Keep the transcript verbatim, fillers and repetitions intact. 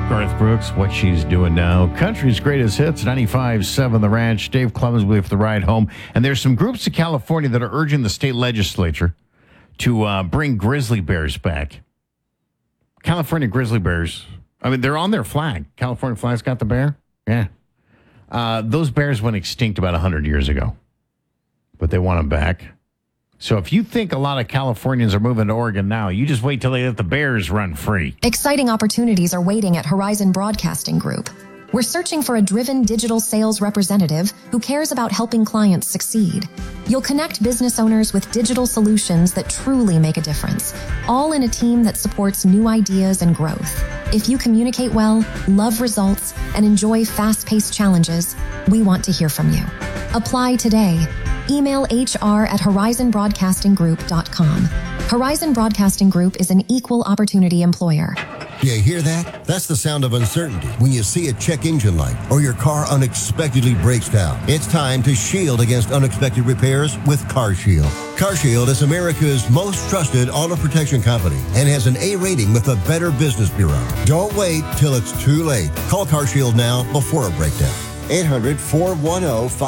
Garth Brooks, what she's doing now. Country's greatest hits, ninety-five point seven The Ranch. Dave Clemens with the ride home. And there's some groups in California that are urging the state legislature to uh, bring grizzly bears back. California grizzly bears. I mean, they're on their flag. California flag's got the bear. Yeah. Uh, those bears went extinct about one hundred years ago. But they want them back. So if you think a lot of Californians are moving to Oregon now, you just wait till they let the bears run free. Exciting opportunities are waiting at Horizon Broadcasting Group. We're searching for a driven digital sales representative who cares about helping clients succeed. You'll connect business owners with digital solutions that truly make a difference, all in a team that supports new ideas and growth. If you communicate well, love results, and enjoy fast-paced challenges, we want to hear from you. Apply today. Email H R at horizon broadcasting group dot com. Horizon Broadcasting Group is an equal opportunity employer. You hear that? That's the sound of uncertainty when you see a check engine light or your car unexpectedly breaks down. It's time to shield against unexpected repairs with CarShield. CarShield is America's most trusted auto protection company and has an A rating with the Better Business Bureau. Don't wait till it's too late. Call CarShield now before a breakdown. eight hundred, four one zero,